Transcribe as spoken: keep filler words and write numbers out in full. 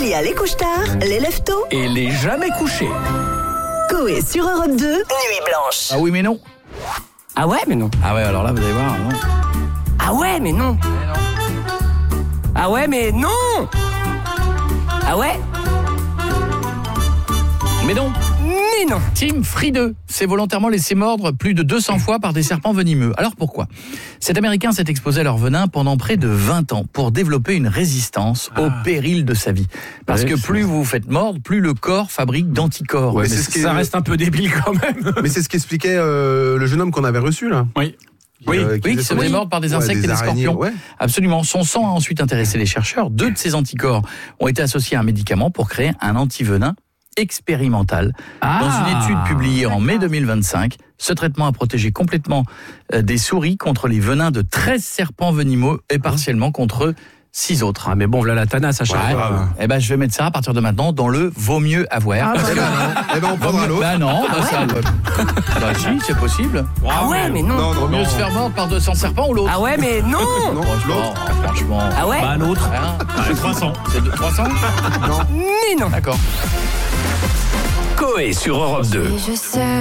Il y a les couche-tard, les lève-tôt Et les jamais couchés. Coé sur Europe deux, Nuit Blanche. Ah oui, mais non. Ah ouais, mais non. Ah ouais, alors là, vous allez voir, non. Ah ouais, mais non. Ah ouais, mais non. Ah ouais, Mais non. mais non. Tim Friede s'est volontairement laissé mordre plus de deux cents fois par des serpents venimeux. Alors pourquoi ? Cet Américain s'est exposé à leur venin pendant près de vingt ans pour développer une résistance Ah. au péril de sa vie. Parce Ouais, que c'est plus vous vous faites mordre, plus le corps fabrique d'anticorps. Ouais, Mais c'est c'est- ce qui est- Ça reste un peu débile quand même. Mais c'est ce qu'expliquait euh, le jeune homme qu'on avait reçu là. Oui. Qui, Oui, euh, oui, qui faisait se son- faisait mordre par des Ouais, insectes et des araignées, scorpions. ouais. Absolument. Son sang a ensuite intéressé les chercheurs. Deux de ces anticorps ont été associés à un médicament pour créer un antivenin expérimental. Ah. Dans une étude publiée en mai deux mille vingt-cinq, ce traitement a protégé complètement euh, des souris contre les venins de treize serpents venimeux et partiellement contre six autres. Ah mais bon, voilà la tanasse à chaque Ouais. fois. Eh ben, je vais mettre ça à partir de maintenant dans le vaut mieux avoir. Parce Eh que- ben non. Eh ben on prendra l'autre. Bah non, bah ça. Bah si, c'est possible. Ah ouais, mais non. Non, Vaut non, mieux non. se faire mordre par deux cents serpents ou l'autre. Ah ouais, mais non. Non, Franchement, l'autre. franchement. Ah ouais, Bah l'autre. Hein trois cents. C'est de trois cents. mais non. D'accord. Coé sur Europe deux. Et je sais